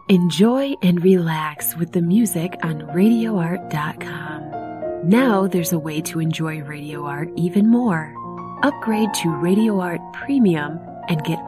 Enjoy and relax with the music on RadioArt.com. Now there's a way to enjoy Radio Art even more. Upgrade to Radio Art Premium and get